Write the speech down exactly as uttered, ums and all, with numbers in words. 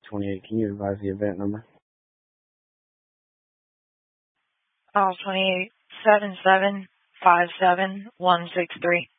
twenty-eight. Can you advise the event number? File twenty-eight seven seven five seven one six three.